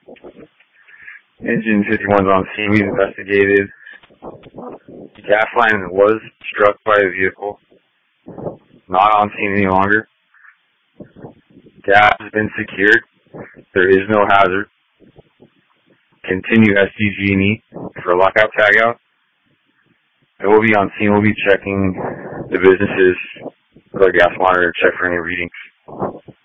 Engine 51's on scene. We investigated. The gas line was struck by a vehicle. Not on scene any longer. Gas has been secured. There is no hazard. Continue SDG&E for lockout tagout. And we'll be on scene. We'll be checking the businesses with our gas monitor to check for any readings.